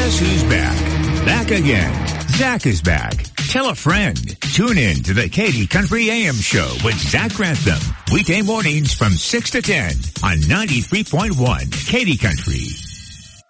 Guess who's back? Back again. Zach is back. Tell a friend. Tune in to the Katy Country AM Show with Zach Grantham. Weekday mornings from 6 to 10 on 93.1 Katy Country.